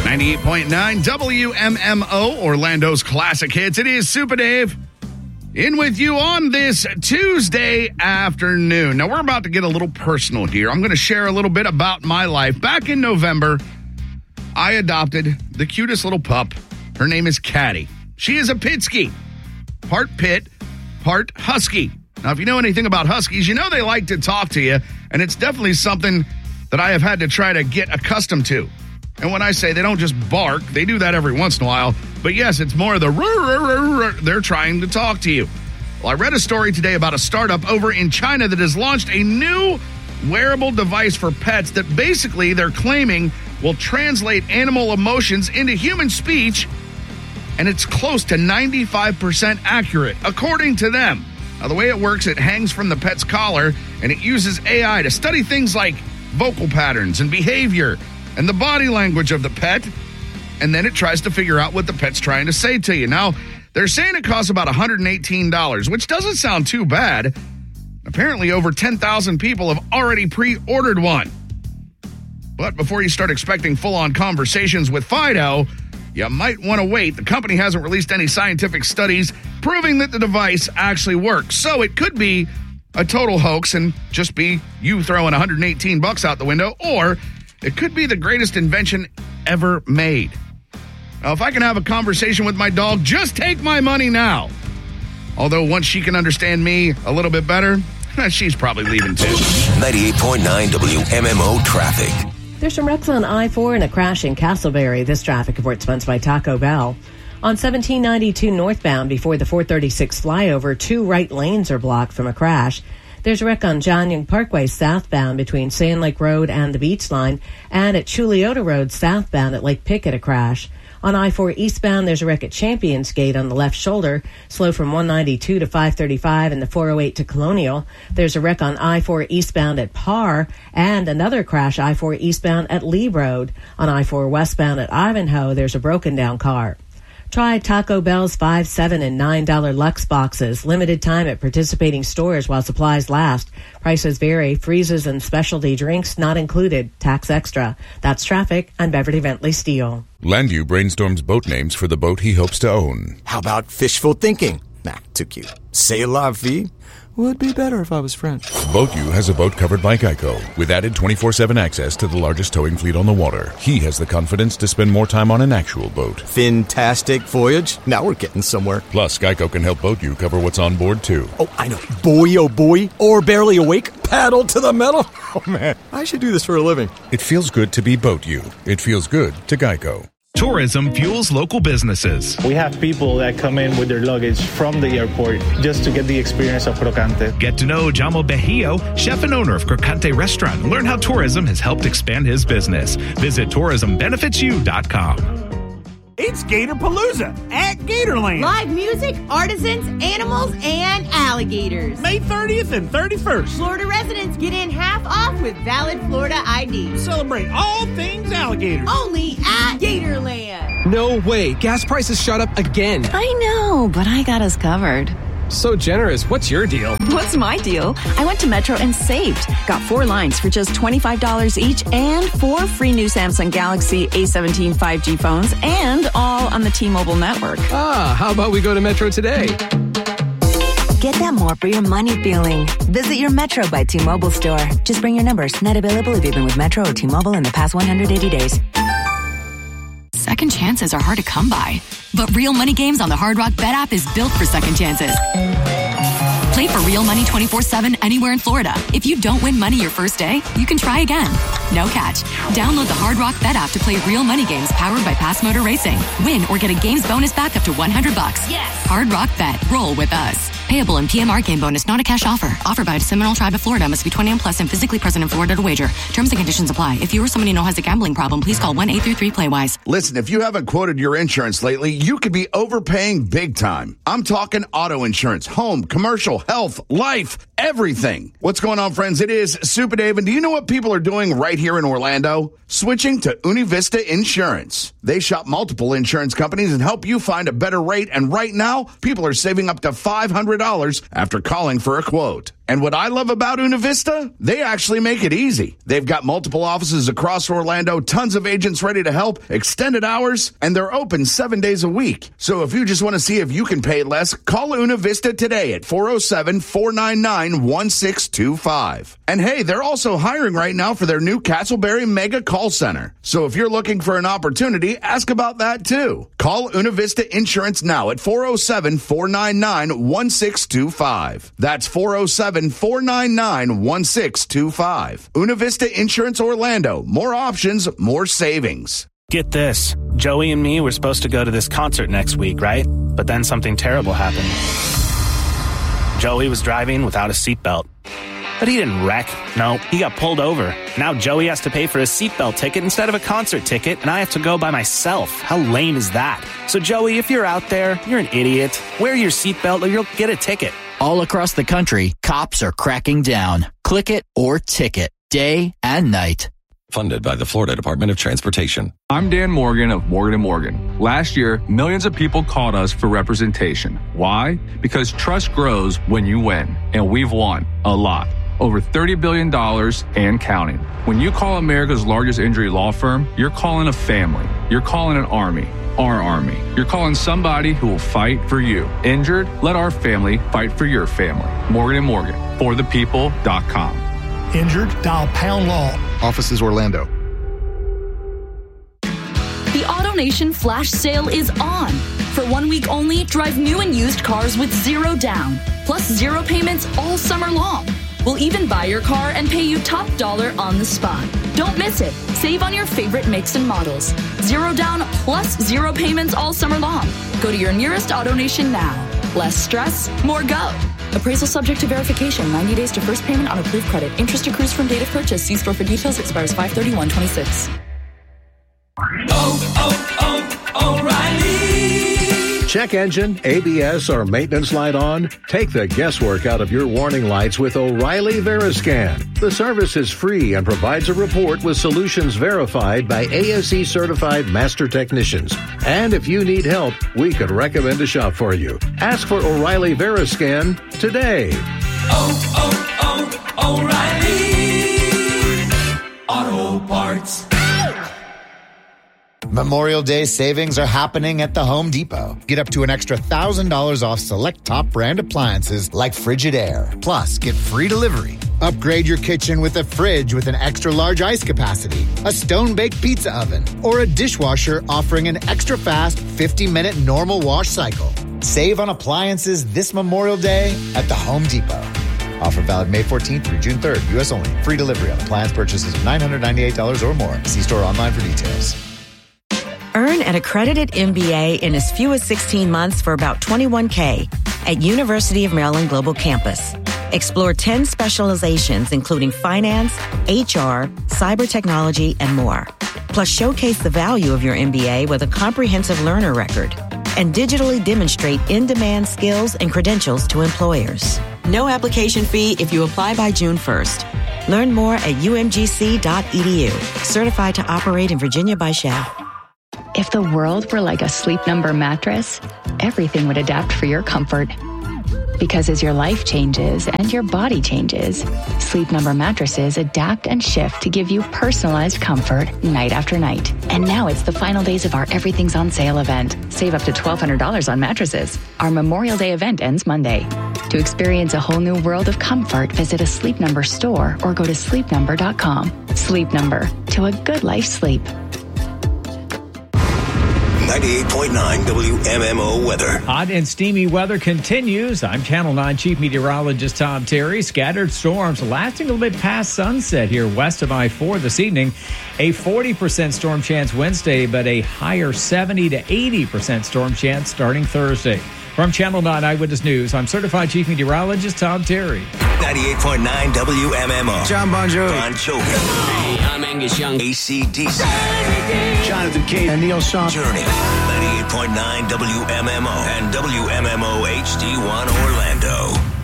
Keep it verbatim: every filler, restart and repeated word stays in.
ninety-eight point nine W M M O, Orlando's classic hits. It is Super Dave in with you on this Tuesday afternoon. Now, we're about to get a little personal here. I'm going to share a little bit about my life. Back in November, I adopted the cutest little pup. Her name is Caddy. She is a Pitsky, part pit, part husky. Now, if you know anything about huskies, you know they like to talk to you, and it's definitely something that I have had to try to get accustomed to. And when I say they don't just bark, they do that every once in a while. But yes, it's more of the rrr, rrr, rrr, rrr. They're trying to talk to you. Well, I read a story today about a startup over in China that has launched a new wearable device for pets that basically they're claiming will translate animal emotions into human speech, and it's close to ninety-five percent accurate, according to them. Now, the way it works, it hangs from the pet's collar, and it uses A I to study things like vocal patterns and behavior and the body language of the pet, and then it tries to figure out what the pet's trying to say to you. Now, they're saying it costs about one hundred eighteen dollars, which doesn't sound too bad. Apparently, over ten thousand people have already pre-ordered one. But before you start expecting full-on conversations with Fido, you might want to wait. The company hasn't released any scientific studies proving that the device actually works. So it could be a total hoax and just be you throwing one hundred eighteen bucks out the window, or it could be the greatest invention ever made. Now, if I can have a conversation with my dog, just take my money now. Although once she can understand me a little bit better, she's probably leaving too. ninety-eight point nine W M M O traffic. There's some wrecks on I four and a crash in Castleberry. This traffic report sponsored by Taco Bell. On seventeen ninety-two northbound before the four thirty-six flyover, two right lanes are blocked from a crash. There's a wreck on John Young Parkway southbound between Sand Lake Road and the Beach Line, and at Chuliota Road southbound at Lake Pickett, a crash. On I four eastbound, there's a wreck at Champions Gate on the left shoulder, slow from one ninety-two to five thirty-five and the four oh eight to Colonial. There's a wreck on I four eastbound at Parr, and another crash I four eastbound at Lee Road. On I four westbound at Ivanhoe, there's a broken down car. Try Taco Bell's five, seven, and nine dollar Lux boxes. Limited time at participating stores while supplies last. Prices vary. Freezes and specialty drinks not included. Tax extra. That's traffic. I'm Beverly Bentley Steele. Landview brainstorms boat names for the boat he hopes to own. How about fishful thinking? Nah, too cute. C'est la vie? Would be better if I was French. BoatU has a boat covered by Geico with added twenty-four seven access to the largest towing fleet on the water. He has the confidence to spend more time on an actual boat. Fantastic voyage. Now we're getting somewhere. Plus, Geico can help BoatU cover what's on board, too. Oh, I know. Boy, oh boy. Or barely awake. Paddle to the metal. Oh, man. I should do this for a living. It feels good to be BoatU. It feels good to Geico. Tourism fuels local businesses. We have people that come in with their luggage from the airport just to get the experience of Crocante. Get to know Jamo Bejillo, chef and owner of Crocante Restaurant, and learn how tourism has helped expand his business. Visit tourism benefits you dot com. It's Gatorpalooza at Gatorland. Live music, artisans, animals, and alligators. May thirtieth and thirty-first. Florida residents get in half off with valid Florida I D. Celebrate all things alligators. Only at Gatorland. No way. Gas prices shot up again. I know, but I got us covered. So generous. What's your deal? What's my deal? I went to Metro and saved. Got four lines for just twenty-five dollars each and four free new Samsung Galaxy A seventeen five G phones, and all on the T-Mobile network. Ah, how about we go to Metro today? Get that more for your money feeling. Visit your Metro by T-Mobile store. Just bring your numbers. Not available if you've been with Metro or T-Mobile in the past one hundred eighty days. Second chances are hard to come by. But Real Money Games on the Hard Rock Bet app is built for second chances. Play for real money twenty-four seven anywhere in Florida. If you don't win money your first day, you can try again. No catch. Download the Hard Rock Bet app to play real money games powered by Pass Motor Racing. Win or get a games bonus back up to one hundred bucks. Yes. Hard Rock Bet. Roll with us. Payable in P M R game bonus, not a cash offer. Offered by the Seminole Tribe of Florida. Must be twenty-one plus and physically present in Florida to wager. Terms and conditions apply. If you or someone you know has a gambling problem, please call one eight three three play wise. Listen, if you haven't quoted your insurance lately, you could be overpaying big time. I'm talking auto insurance, home, commercial, health, life, everything. What's going on, friends? It is Super Dave, and do you know what people are doing right here in Orlando? Switching to Univista Insurance. They shop multiple insurance companies and help you find a better rate, and right now, people are saving up to five hundred dollars after calling for a quote. And what I love about Una Vista, they actually make it easy. They've got multiple offices across Orlando, tons of agents ready to help, extended hours, and they're open seven days a week. So if you just want to see if you can pay less, call Una Vista today at four oh seven, four nine nine, one six two five. And hey, they're also hiring right now for their new Castleberry Mega Call Center. So if you're looking for an opportunity, ask about that too. Call Una Vista Insurance now at four oh seven, four nine nine, one six two five. That's four oh seven, four nine nine, one six two five. Una Vista Insurance Orlando. More options, more savings. Get this. Joey and me were supposed to go to this concert next week, right? But then something terrible happened. Joey was driving without a seatbelt. But he didn't wreck. No, he got pulled over. Now Joey has to pay for a seatbelt ticket instead of a concert ticket, and I have to go by myself. How lame is that? So Joey, if you're out there, you're an idiot. Wear your seatbelt or you'll get a ticket. All across the country, cops are cracking down. Click it or ticket, day and night. Funded by the Florida Department of Transportation. I'm Dan Morgan of Morgan and Morgan. Last year, millions of people called us for representation. Why? Because trust grows when you win, and we've won a lot. Over thirty billion dollars and counting. When you call America's largest injury law firm, you're calling a family. You're calling an army. Our army. You're calling somebody who will fight for you. Injured? Let our family fight for your family. Morgan and Morgan. For the people dot com. Injured? Dial pound law. Offices Orlando. The AutoNation flash sale is on. For one week only, drive new and used cars with zero down, plus zero payments all summer long. We'll even buy your car and pay you top dollar on the spot. Don't miss it. Save on your favorite makes and models. Zero down plus zero payments all summer long. Go to your nearest AutoNation now. Less stress, more go. Appraisal subject to verification. ninety days to first payment on approved credit. Interest accrues from date of purchase. See store for details. Expires five thirty-one twenty-six. Oh, oh, oh, O'Reilly. Check engine, A B S, or maintenance light on? Take the guesswork out of your warning lights with O'Reilly Veriscan. The service is free and provides a report with solutions verified by A S E certified master technicians. And if you need help, we could recommend a shop for you. Ask for O'Reilly Veriscan today. Oh, oh, oh, O'Reilly Auto Parts. Memorial Day savings are happening at the Home Depot. Get up to an extra one thousand dollars off select top brand appliances like Frigidaire. Plus, get free delivery. Upgrade your kitchen with a fridge with an extra large ice capacity, a stone-baked pizza oven, or a dishwasher offering an extra fast fifty-minute normal wash cycle. Save on appliances this Memorial Day at the Home Depot. Offer valid May fourteenth through June third. U S only. Free delivery on appliance purchases of nine hundred ninety-eight dollars or more. See store online for details. Earn an accredited M B A in as few as sixteen months for about twenty-one thousand dollars at University of Maryland Global Campus. Explore ten specializations, including finance, H R, cyber technology, and more. Plus, showcase the value of your M B A with a comprehensive learner record and digitally demonstrate in-demand skills and credentials to employers. No application fee if you apply by June first. Learn more at U M G C dot E D U. Certified to operate in Virginia by S H A. If the world were like a Sleep Number mattress, everything would adapt for your comfort. Because as your life changes and your body changes, Sleep Number mattresses adapt and shift to give you personalized comfort night after night. And now it's the final days of our Everything's on Sale event. Save up to twelve hundred dollars on mattresses. Our Memorial Day event ends Monday. To experience a whole new world of comfort, visit a Sleep Number store or go to sleep number dot com. Sleep Number, to a good life sleep. ninety-eight point nine W M M O weather. Hot and steamy weather continues. I'm Channel nine Chief Meteorologist Tom Terry. Scattered storms lasting a little bit past sunset here west of I four this evening. A forty percent storm chance Wednesday, but a higher seventy to eighty percent storm chance starting Thursday. From Channel nine Eyewitness News, I'm Certified Chief Meteorologist Tom Terry. ninety-eight point nine W M M O. John Bon Jovi. Bon Jovi. Hey, I'm Angus Young. A C D C. Jonathan Cage and Neil Sean. Journey. ninety-eight point nine W M M O and W M M O H D one Orlando.